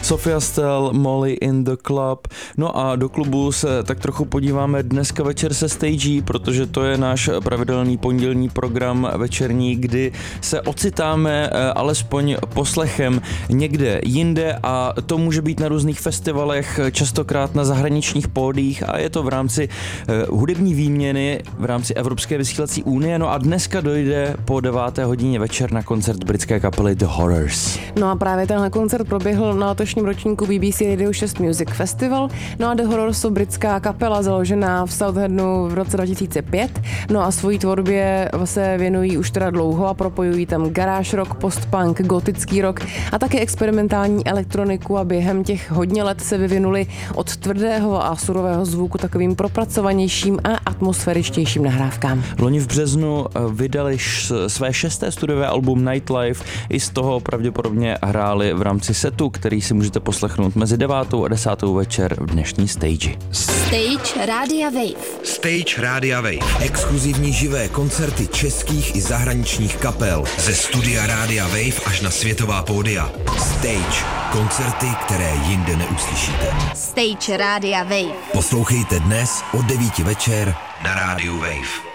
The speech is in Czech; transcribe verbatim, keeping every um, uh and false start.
Sofia Stell, Molly in the Club. No a do klubu se tak trochu podíváme dneska večer se Stagey, protože to je náš pravidelný pondělní program večerní, kdy se ocitáme alespoň poslechem někde jinde a to může být na různých festivalech, častokrát na zahraničních pódiích a je to v rámci hudební výměny v rámci Evropské vysílací unie. No a dneska dojde po deváté hodině večer na koncert britské kapely The Horrors. No a právě tenhle koncert proběhl na letošním ročníku B B C Radio šest Music Festival. No a The Horrors jsou britská kapela založená v Southamptonu v roce dva tisíce pět. No a svojí tvorbě se věnují už teda dlouho a propojují tam garage rock, post-punk, gotický rock a také experimentální elektroniku a během těch hodně let se vyvinuli od tvrdého a surového zvuku takovým propracovanějším a atmosféričtějším nahrávkám. Loni v březnu vydali své šesté studiové album Nightlife, i z toho pravděpodobně hráli v rámci setu, který si můžete poslechnout mezi devátou a desátou večer v dnešní Stage. Stage Rádia Wave. Stage Rádia Wave. Exkluzivní živé koncerty českých i zahraničních kapel ze studia Rádia Wave až na světová pódia. Stage. Koncerty, které jinde neuslyšíte. Stage Rádia Wave. Poslouchejte dnes od devíti večer na Rádiu Wave.